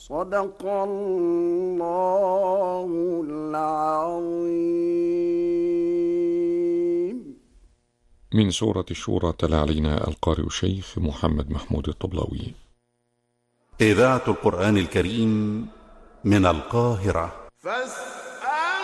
صدق الله العظيم. من سورة الشورى تلا علينا القارئ الشيخ محمد محمود الطبلاوي. إذاعة القرآن الكريم من القاهرة.